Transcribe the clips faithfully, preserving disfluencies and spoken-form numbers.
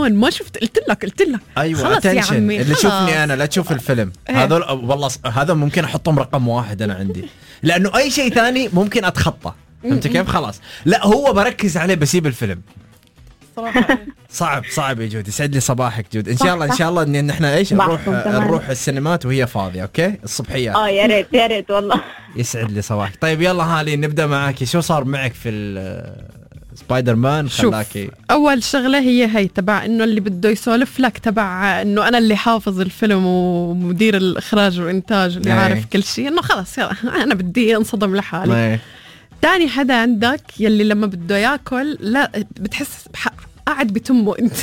هون ما شفت قلت لك قلت لك ايوه خلص يا عمي اللي خلص. شوفني انا لا تشوف الفيلم هذول والله هذا ممكن احطهم رقم واحد انا عندي لانه اي شيء ثاني ممكن اتخطى فهمت كيف خلاص لا هو بركز عليه بسيب الفيلم صراحة. صعب صعب يا جود يسعد لي صباحك جود ان شاء الله ان شاء الله ان احنا ايش نروح نروح السينمات وهي فاضيه اوكي الصبحيه اه يا ريت يا ريت والله يسعد لي صباحك طيب يلا هالي نبدا معاكي شو صار معك في سبايدر مان خلاكي اول شغله هي هي تبع انه اللي بده يسولف لك تبع انه انا اللي حافظ الفيلم ومدير الاخراج والانتاج اللي أي. عارف كل شيء انه خلص يلا انا بدي انصدم لحالي أي. تاني حدا عندك يلي لما بده ياكل لا بتحس قاعد بتمه انت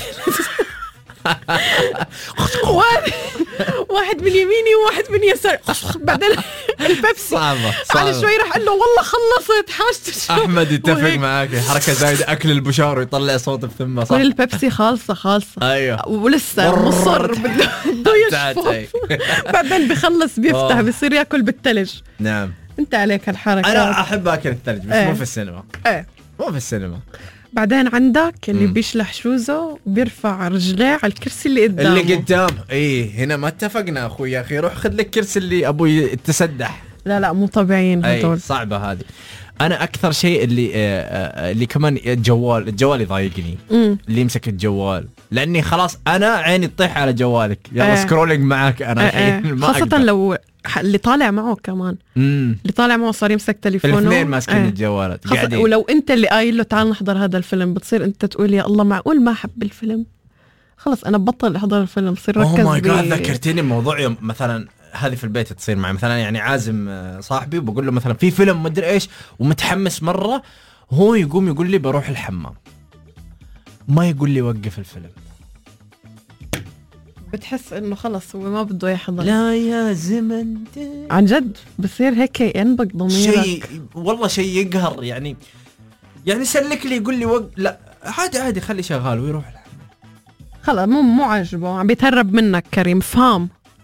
واحد واحد من يميني وواحد من يسار بعدين البيبسي صعبة على شوي راح قال له والله خلصت حاجتي احمد يتفق معاك حركه زايده اكل البشار ويطلع صوت بثمه صح البيبسي خالصه خالصه ايوه ولسه مصر بده بده يشفط بعدين بخلص بيفتح بيصير ياكل بالثلج نعم انت عليك هالحركه انا احب اكل الثلج بس ايه. مو في السينما ايه مو في السينما بعدين عندك اللي مم. بيشلح شوزه وبيرفع رجليه على الكرسي اللي قدامه اللي قدام ايه هنا ما اتفقنا اخوي يا اخي روح خذ لك كرسي اللي ابوي تسدح لا لا مو طبيعيين هذول اي صعبه هذه انا اكثر شيء اللي آه آه اللي كمان الجوال الجوال يضايقني مم. اللي يمسك الجوال لاني خلاص انا عيني تطيح على جوالك يلا ايه. سكرولينج معك انا ايه الحين ايه. ما خاصة أقدر. لو اللي طالع معه كمان امم اللي طالع معه صار يمسك تليفونه الاثنين ماسكين ايه. الجوالات خاصة قاعدين ولو انت اللي قايل له تعال نحضر هذا الفيلم بتصير انت تقول يا الله معقول ما حب الفيلم خلص انا ببطل احضر الفيلم بصير ركز اوه ماي ب... جاد ذكرتيني بموضوع يوم مثلا هذه في البيت تصير معي مثلا يعني عازم آه، صاحبي وبقول له مثلا في فيلم مدري ايش ومتحمس مره هو يقوم يقول لي بروح الحمام ما يقول لي وقف الفيلم بتحس انه خلص هو ما بده يحضر لا يا زمن عن جد بصير هيك ينبق ضميرك شيء والله شيء يقهر يعني يعني سلك لي يقول لي وقف لا عادي عادي خلي شغال ويروح الحمام خلص مو مو عاجبه عم بيتهرب منك كريم فهم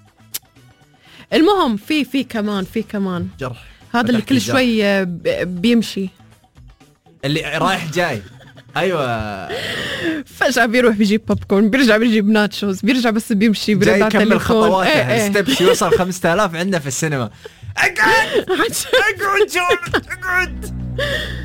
المهم في في كمان في كمان جرح هذا اللي فتحت كل الجرح. شوي ب- بيمشي اللي رايح جاي ايوه فجأة بيروح بيجيب بوب كورن بيرجع بيجيب ناتشوز بيرجع بس بيمشي بيرد جاي على يكمل التليفون خطواته ايه ايه. ستيبس يوصل خمسة آلاف عندنا في السينما اقعد عن جد. اقعد جون اقعد